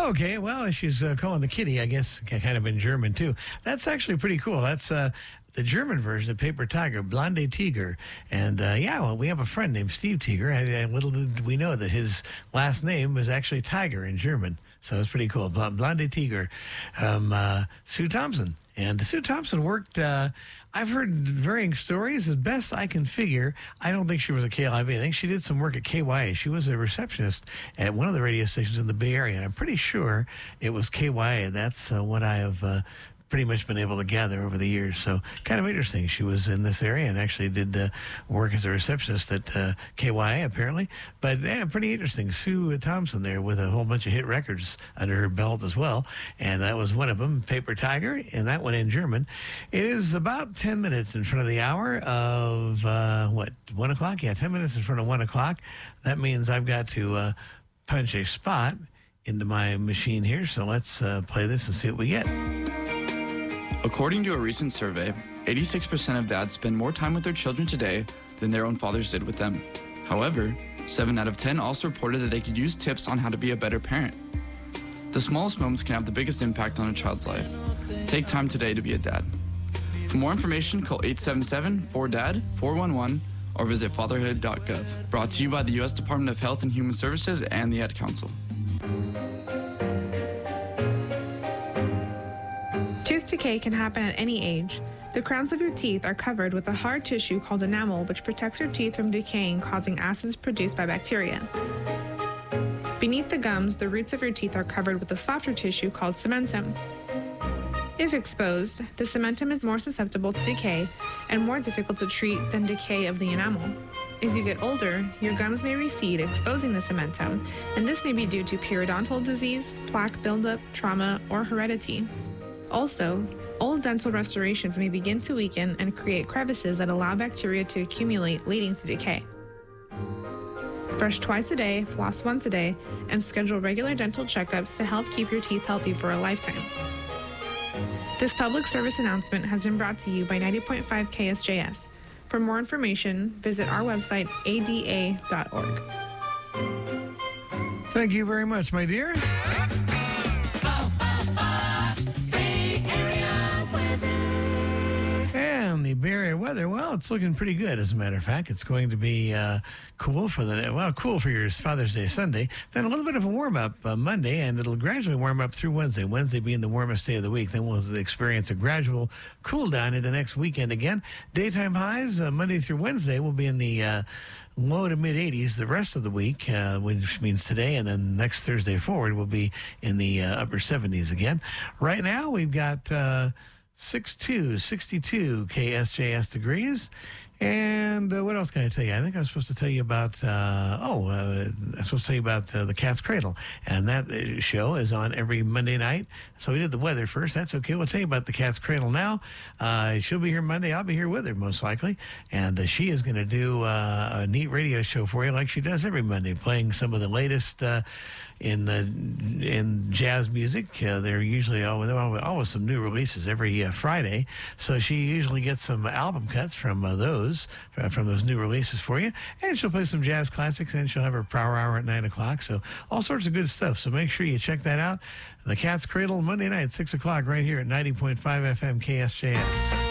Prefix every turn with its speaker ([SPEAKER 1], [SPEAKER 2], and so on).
[SPEAKER 1] Okay, well, she's calling the kitty, I guess, kind of in German, too. That's actually pretty cool. That's the German version of Paper Tiger, Blonde Tiger. And, well, we have a friend named Steve Tiger, and little did we know that his last name was actually Tiger in German. So it's pretty cool. Blonde Tiger. Sue Thompson. And Sue Thompson worked, I've heard varying stories. As best I can figure, I don't think she was a KLIV. I think she did some work at KYA. She was a receptionist at one of the radio stations in the Bay Area. And I'm pretty sure it was KYA. That's what I have pretty much been able to gather over the years. So kind of interesting. She was in this area and actually did work as a receptionist at KYA, apparently. But, yeah, pretty interesting. Sue Thompson there with a whole bunch of hit records under her belt as well. And that was one of them, Paper Tiger, and that one in German. It is about 10 minutes in front of the hour of, 1 o'clock? Yeah, 10 minutes in front of 1 o'clock. That means I've got to punch a spot into my machine here. So let's play this and see what we get.
[SPEAKER 2] According to a recent survey, 86% of dads spend more time with their children today than their own fathers did with them. However, 7 out of 10 also reported that they could use tips on how to be a better parent. The smallest moments can have the biggest impact on a child's life. Take time today to be a dad. For more information, call 877-4DAD, 411, or visit fatherhood.gov. Brought to you by the U.S. Department of Health and Human Services and the Ad Council.
[SPEAKER 3] Tooth decay can happen at any age. The crowns of your teeth are covered with a hard tissue called enamel, which protects your teeth from decaying, causing acids produced by bacteria. Beneath the gums, the roots of your teeth are covered with a softer tissue called cementum. If exposed, the cementum is more susceptible to decay and more difficult to treat than decay of the enamel. As you get older, your gums may recede, exposing the cementum, and this may be due to periodontal disease, plaque buildup, trauma, or heredity. Also, old dental restorations may begin to weaken and create crevices that allow bacteria to accumulate, leading to decay. Brush twice a day, floss once a day, and schedule regular dental checkups to help keep your teeth healthy for a lifetime. This public service announcement has been brought to you by 90.5 KSJS. For more information, visit our website, ada.org.
[SPEAKER 1] Thank you very much, my dear. And the Bay Area weather, well, it's looking pretty good, as a matter of fact. It's going to be cool for your Father's Day Sunday. Then a little bit of a warm-up Monday, and it'll gradually warm up through Wednesday. Wednesday being the warmest day of the week. Then we'll experience a gradual cool down into next weekend again. Daytime highs Monday through Wednesday will be in the low to mid-80s the rest of the week, which means today, and then next Thursday forward will be in the upper 70s again. Right now, we've got 62 KSJS degrees. And what else can I tell you? I think I was supposed to tell you about, the Cat's Cradle. And that show is on every Monday night. So we did the weather first. That's okay. We'll tell you about the Cat's Cradle now. She'll be here Monday. I'll be here with her, most likely. And she is going to do a neat radio show for you like she does every Monday, playing some of the latest in jazz music. They're usually always some new releases every Friday. So she usually gets some album cuts from those new releases for you. And she'll play some jazz classics, and she'll have her Power Hour at 9 o'clock. So all sorts of good stuff. So make sure you check that out. The Cat's Cradle, Monday night, 6 o'clock, right here at 90.5 FM KSJS.